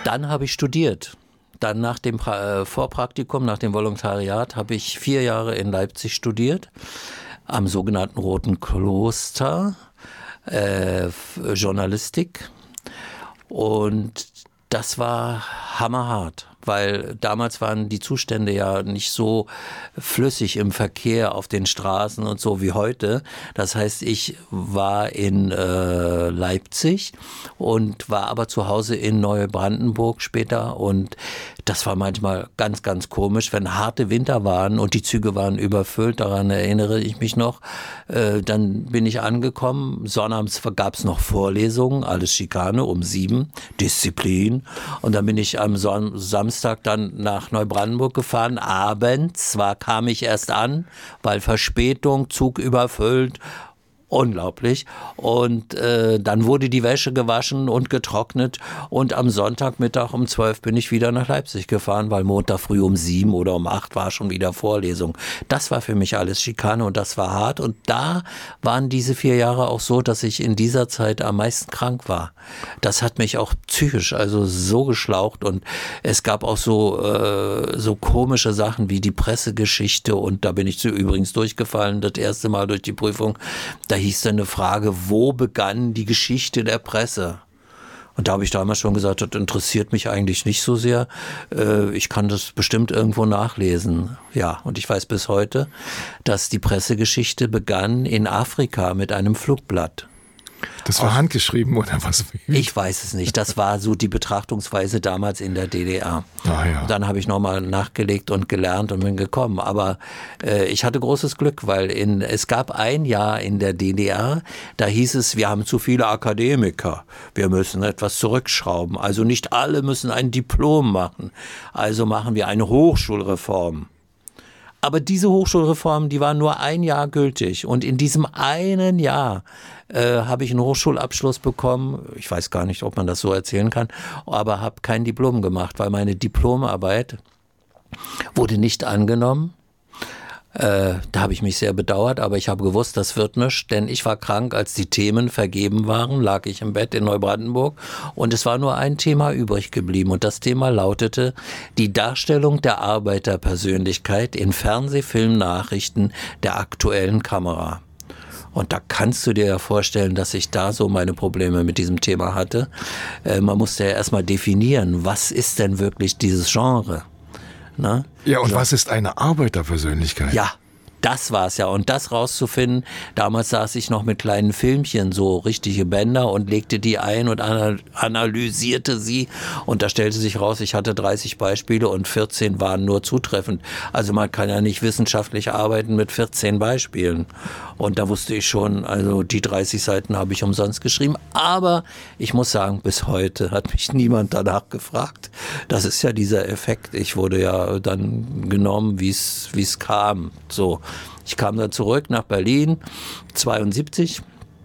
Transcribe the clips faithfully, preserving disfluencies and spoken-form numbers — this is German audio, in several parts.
Dann habe ich studiert. Dann nach dem pra- äh, Vorpraktikum, nach dem Volontariat, habe ich vier Jahre in Leipzig studiert, am sogenannten Roten Kloster, äh, Journalistik. Und das war hammerhart, weil damals waren die Zustände ja nicht so flüssig im Verkehr auf den Straßen und so wie heute. Das heißt, ich war in äh, Leipzig und war aber zu Hause in Neubrandenburg später, und das war manchmal ganz, ganz komisch, wenn harte Winter waren und die Züge waren überfüllt, daran erinnere ich mich noch. Äh, dann bin ich angekommen, sonnabends gab es noch Vorlesungen, alles Schikane um sieben, Disziplin. Und dann bin ich am Son- Samstag dann nach Neubrandenburg gefahren, abends, zwar kam ich erst an, weil Verspätung, Zug überfüllt. Unglaublich. Und äh, dann wurde die Wäsche gewaschen und getrocknet, und am Sonntagmittag um zwölf bin ich wieder nach Leipzig gefahren, weil Montag früh um sieben oder um acht war schon wieder Vorlesung. Das war für mich alles Schikane und das war hart, und da waren diese vier Jahre auch so, dass ich in dieser Zeit am meisten krank war. Das hat mich auch psychisch also so geschlaucht, und es gab auch so, äh, so komische Sachen wie die Pressegeschichte, und da bin ich zu übrigens durchgefallen, das erste Mal durch die Prüfung. Da hieß dann eine Frage, wo begann die Geschichte der Presse? Und da habe ich damals schon gesagt, das interessiert mich eigentlich nicht so sehr. Äh, ich kann das bestimmt irgendwo nachlesen. Ja, und ich weiß bis heute, dass die Pressegeschichte begann in Afrika mit einem Flugblatt. Das war handgeschrieben oder was? Ich weiß es nicht. Das war so die Betrachtungsweise damals in der D D R. Ah, ja. Dann habe ich nochmal nachgelegt und gelernt und bin gekommen. Aber äh, ich hatte großes Glück, weil in, es gab ein Jahr in der D D R, da hieß es, wir haben zu viele Akademiker. Wir müssen etwas zurückschrauben. Also nicht alle müssen ein Diplom machen. Also machen wir eine Hochschulreform. Aber diese Hochschulreform, die war nur ein Jahr gültig. Und in diesem einen Jahr äh, habe ich einen Hochschulabschluss bekommen. Ich weiß gar nicht, ob man das so erzählen kann, aber habe kein Diplom gemacht, weil meine Diplomarbeit wurde nicht angenommen. Äh, da habe ich mich sehr bedauert, aber ich habe gewusst, das wird nichts, denn ich war krank, als die Themen vergeben waren, lag ich im Bett in Neubrandenburg, und es war nur ein Thema übrig geblieben, und das Thema lautete die Darstellung der Arbeiterpersönlichkeit in Fernseh-, Film-, Nachrichten der aktuellen Kamera. Und da kannst du dir ja vorstellen, dass ich da so meine Probleme mit diesem Thema hatte. Äh, man musste ja erstmal definieren, was ist denn wirklich dieses Genre? Na? Ja, und so. Was ist eine Arbeiterpersönlichkeit? Ja, das war's ja. Und das rauszufinden, damals saß ich noch mit kleinen Filmchen, so richtige Bänder, und legte die ein und analysierte sie. Und da stellte sich raus, ich hatte dreißig Beispiele und vierzehn waren nur zutreffend. Also man kann ja nicht wissenschaftlich arbeiten mit vierzehn Beispielen. Und da wusste ich schon, also die dreißig Seiten habe ich umsonst geschrieben. Aber ich muss sagen, bis heute hat mich niemand danach gefragt. Das ist ja dieser Effekt. Ich wurde ja dann genommen, wie es wie es kam. So. Ich kam dann zurück nach Berlin, zweiundsiebzig,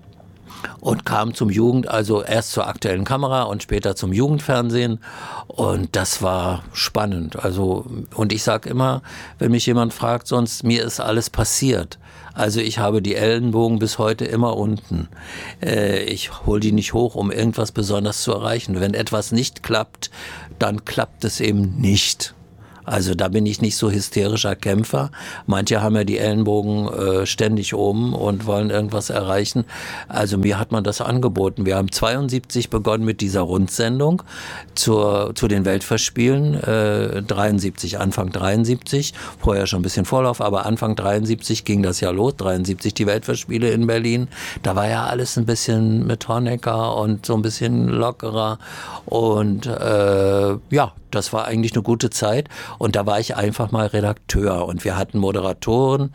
und kam zum Jugend, also erst zur aktuellen Kamera und später zum Jugendfernsehen, und das war spannend. Also, und ich sage immer, wenn mich jemand fragt, sonst, mir ist alles passiert. Also ich habe die Ellenbogen bis heute immer unten. Äh, ich hole die nicht hoch, um irgendwas besonders zu erreichen. Wenn etwas nicht klappt, dann klappt es eben nicht. Also da bin ich nicht so hysterischer Kämpfer. Manche haben ja die Ellenbogen äh, ständig oben und wollen irgendwas erreichen. Also mir hat man das angeboten. Wir haben zweiundsiebzig begonnen mit dieser Rundsendung zur, zu den Weltfestspielen. Äh, dreiundsiebzig, Anfang dreiundsiebzig. Vorher schon ein bisschen Vorlauf, aber Anfang dreiundsiebzig ging das ja los. dreiundsiebzig die Weltfestspiele in Berlin. Da war ja alles ein bisschen mit Honecker und so ein bisschen lockerer. Und äh, ja, das war eigentlich eine gute Zeit, und da war ich einfach mal Redakteur, und wir hatten Moderatoren,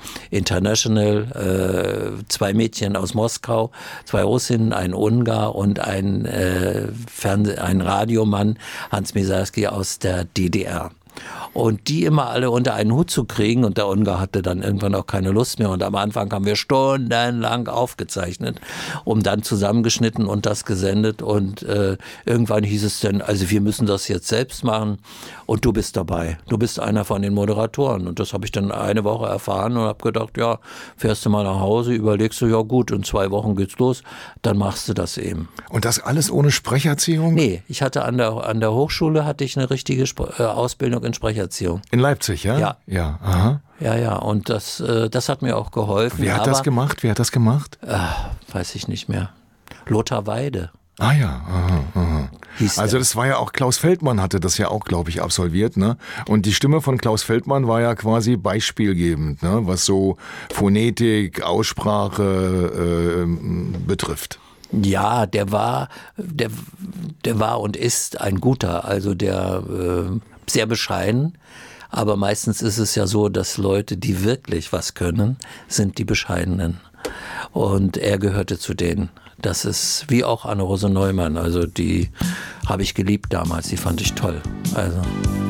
International, äh, zwei Mädchen aus Moskau, zwei Russinnen, ein Ungar und ein, äh, Fernseh-, ein Radiomann, Hans Misarski aus der D D R. Und die immer alle unter einen Hut zu kriegen, und der Ungar hatte dann irgendwann auch keine Lust mehr. Und am Anfang haben wir stundenlang aufgezeichnet, um dann zusammengeschnitten und das gesendet. Und äh, irgendwann hieß es dann, also wir müssen das jetzt selbst machen und du bist dabei. Du bist einer von den Moderatoren. Und das habe ich dann eine Woche erfahren und habe gedacht, ja, fährst du mal nach Hause, überlegst du, ja gut, in zwei Wochen geht's los, dann machst du das eben. Und das alles ohne Sprecherziehung? Nee, ich hatte an der, an der Hochschule hatte ich eine richtige Spr- äh, Ausbildung in Sprecherziehung. In Leipzig, ja? Ja. Ja, aha. Ja, ja, und das, äh, das hat mir auch geholfen. Wer hat aber, das gemacht? Wer hat das gemacht? Äh, weiß ich nicht mehr. Lothar Weide. Ah ja, aha, aha. Hieß Also der. das war ja auch, Klaus Feldmann hatte das ja auch, glaube ich, absolviert, ne? Und die Stimme von Klaus Feldmann war ja quasi beispielgebend, ne? Was so Phonetik, Aussprache äh, betrifft. Ja, der war, der, der war und ist ein guter, also der äh, sehr bescheiden. Aber meistens ist es ja so, dass Leute, die wirklich was können, sind die Bescheidenen. Und er gehörte zu denen. Das ist wie auch Anne-Rose Neumann. Also die habe ich geliebt damals, die fand ich toll. Also